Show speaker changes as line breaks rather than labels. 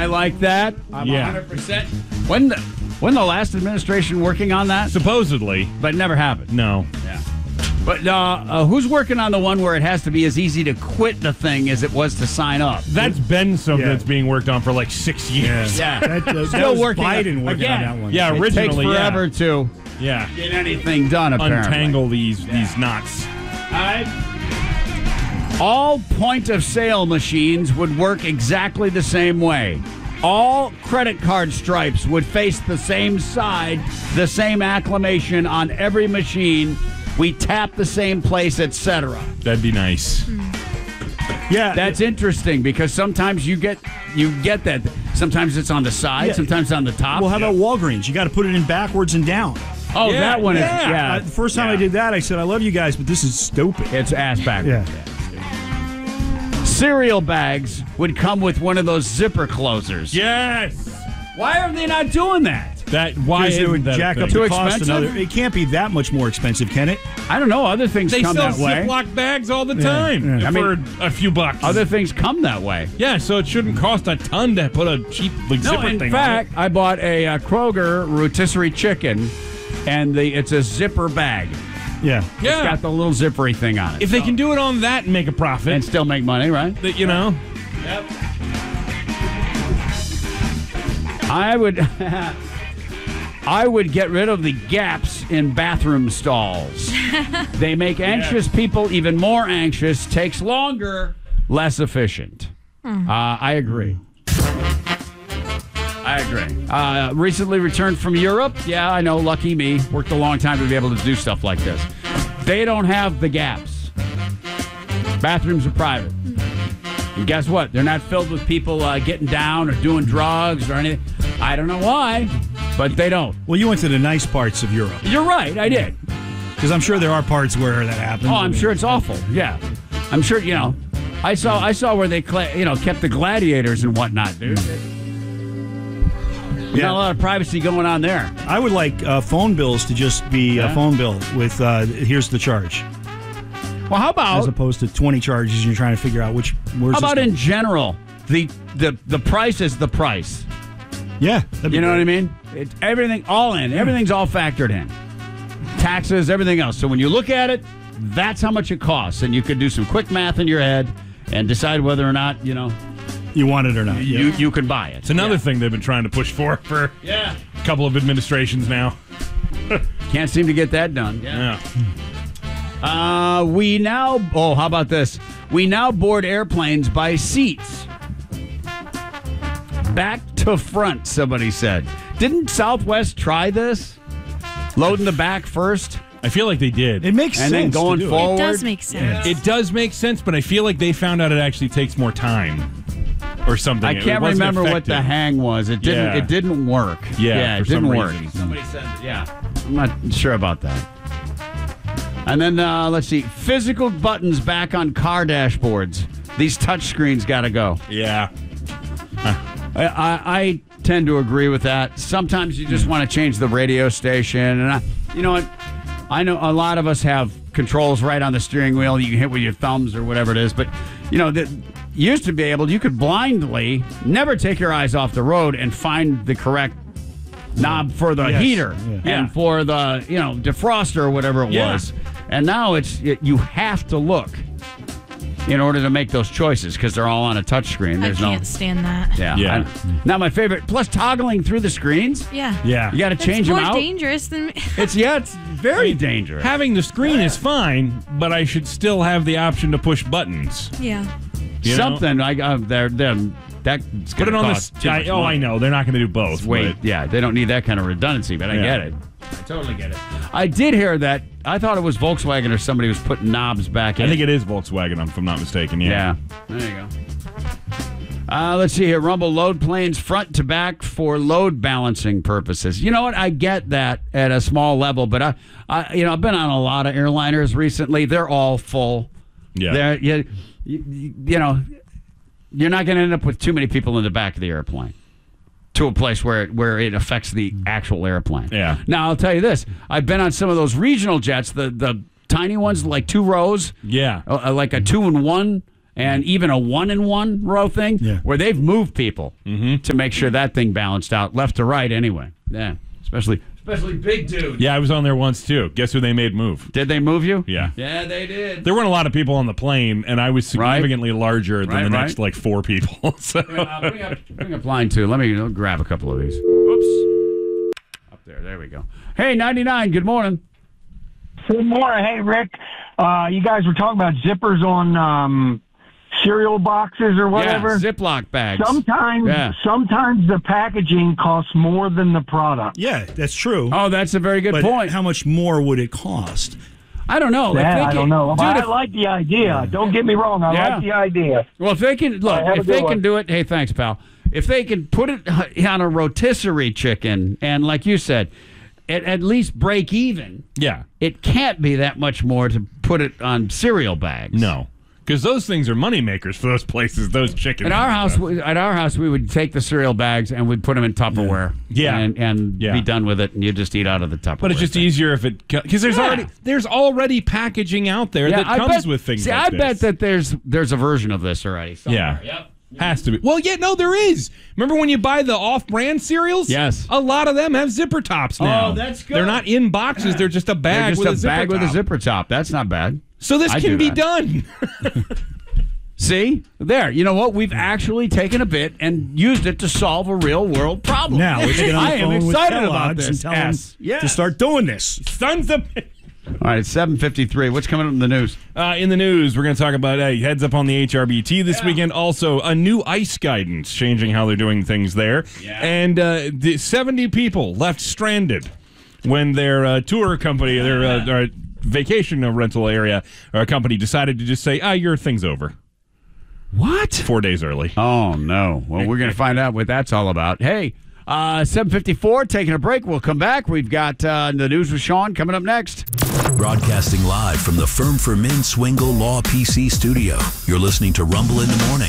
I like that. I'm 100%. When the last administration working on that?
Supposedly.
But it never happened.
No.
Yeah. But who's working on the one where it has to be as easy to quit the thing as it was to sign up?
That's been something that's being worked on for like 6 years.
Yeah.
That was
working
Biden working
again.
on that one.
Yeah,
It
originally,
takes forever to get anything done, apparently.
Untangle these knots.
All right. All point-of-sale machines would work exactly the same way. All credit card stripes would face the same side, the same acclamation on every machine. We tap the same place, etc.
That'd be nice.
Yeah,
That's interesting because sometimes you get that. Sometimes it's on the side, sometimes it's on the top.
Well, how about Walgreens? You got to put it in backwards and down.
Oh, that one is
The first time I did that, I said, "I love you guys, but this is stupid."
It's ass backwards. Cereal bags would come with one of those zipper closers.
Yes.
Why are they not doing that?
Why
Because it would
isn't that
jack
a
up
thing?
the
Too
cost.
expensive?
It can't be that much more expensive, can it?
I don't know. Other things
They
come
sell
that way.
Ziploc bags all the time
Yeah.
I mean,
for a few bucks.
Other things come that way.
Yeah, so it shouldn't cost a ton to put a cheap zipper
In
thing
fact, I bought a Kroger rotisserie chicken, and it's a zipper bag.
Yeah.
on it.
It's
Yeah.
got the little zippery thing on it.
If they can do it on that and make a profit,
And still make money, right?
you know.
Yep. I would... I would get rid of the gaps in bathroom stalls. They make anxious people even more anxious, takes longer, less efficient. I agree. Recently returned from Europe. Yeah, I know, lucky me. Worked a long time to be able to do stuff like this. They don't have the gaps. Bathrooms are private. And guess what? They're not filled with people getting down or doing drugs or anything. I don't know why, but they don't.
Well, you went to the nice parts of Europe.
You're right, I did.
Because I'm sure there are parts where that happens.
Oh, I'm sure it's awful. Yeah. I'm sure, I saw where they kept the gladiators and whatnot, dude. Not a lot of privacy going on there.
I would like phone bills to just be a phone bill with here's the charge.
Well, how
As
about
opposed to 20 charges and you're trying to figure out where's
how about
this
in general, the price is the price.
Yeah.
You know what I mean? It's everything all in. Everything's all factored in. Taxes, everything else. So when you look at it, that's how much it costs. And you could do some quick math in your head and decide whether or not,
you want it or not.
you can buy it.
It's another thing they've been trying to push for a couple of administrations now.
Can't seem to get that done.
Yeah.
How about this? We now board airplanes by seats. Back to front, somebody said. Didn't Southwest try this? Loading the back first?
I feel like they did.
It makes
And
sense.
then going
to do
forward.
It does make sense.
It does make sense, but I feel like they found out it actually takes more time or something.
I
It
can't
wasn't
remember what the
effective.
hang was. It didn't.
Yeah.
It didn't work.
Yeah,
it
for some
didn't work.
reason.
Somebody said, I'm not sure about that. And then let's see, physical buttons back on car dashboards. These touch screens got to go.
Yeah.
I tend to agree with that. Sometimes you just want to change the radio station, and you know what? I know a lot of us have controls right on the steering wheel. You can hit with your thumbs or whatever it is, but used to be able. You could blindly never take your eyes off the road and find the correct knob for the heater and for the defroster or whatever it was. And now you have to look in order to make those choices because they're all on a touch screen.
I can't stand that.
Yeah. Not my favorite. Plus, toggling through the screens.
Yeah.
You got to change them
It's
out.
more dangerous than...
It's very dangerous.
Having the screen is fine, but I should still have the option to push buttons.
Yeah.
You know?
Something that's
Put it on the. I know they're not going to do both.
Wait,
but-
they don't need that kind of redundancy, but I get it. I totally get it. I did hear that. I thought it was Volkswagen or somebody was putting knobs back in.
I think it is Volkswagen, if I'm not mistaken.
Yeah. There you go. Let's see here. Rumble load planes front to back for load balancing purposes. You know what? I get that at a small level, but I've been on a lot of airliners recently. They're all full.
Yeah.
You're not going to end up with too many people in the back of the airplane to a place where it affects the actual airplane.
Yeah.
Now, I'll tell you this. I've been on some of those regional jets, the tiny ones, like 2 rows.
Yeah.
Like a 2-in-1. and even a 1-in-1 row thing where they've moved people to make sure that thing balanced out left to right anyway. Yeah, especially big dudes.
Yeah, I was on there once too. Guess who they made move?
Did they move you?
Yeah.
Yeah, they did.
There weren't a lot of people on the plane, and I was significantly larger than the next like 4 people. So.
Bring up line 2. Let me grab a couple of these. Oops. Up there. There we go. Hey, 99. Good morning.
Good morning. Hey, Rick. You guys were talking about zippers on cereal boxes or whatever.
Yeah, Ziploc bags.
Sometimes the packaging costs more than the product.
Yeah, that's true.
Oh, that's a very good point.
How much more would it cost?
I don't know.
I don't know. Dude, I like the idea. Don't get me wrong. I like the idea.
Well, if they can do it, hey, thanks, pal. If they can put it on a rotisserie chicken, and like you said, at least break even.
Yeah,
it can't be that much more to put it on cereal bags.
No. Because those things are money makers for those places, those chickens.
At our house, we would take the cereal bags and we'd put them in Tupperware.
Yeah,
and be done with it, and you just eat out of the Tupperware.
But it's just easier if it because there's already packaging out there that comes with things.
See,
like
I bet that there's a version of this already. Somewhere.
Yeah. Yep. Has to be. Well, no, there is. Remember when you buy the off-brand cereals?
Yes.
A lot of them have zipper tops now.
Oh, that's good.
They're not in boxes. They're just a bag with a zipper top.
That's not bad.
So this can be done.
See? There. You know what? We've actually taken a bit and used it to solve a real-world problem.
Now, let's get on the phone with Kellogg's and tell them to start doing this.
Sons of...
All right, it's 7:53. What's coming up in the news?
In the news, we're going to talk about heads up on the HRBT this weekend. Also, a new ice guidance changing how they're doing things there. Yeah. And the 70 people left stranded when their tour company, their vacation rental area company decided to just say, your thing's over.
What?
4 days early.
Oh, no. Well, we're going to find out what that's all about. Hey, 7:54, taking a break. We'll come back. We've got the news with Sean coming up next.
Broadcasting live from the Firm for Men Swingle Law PC studio. You're listening to Rumble in the Morning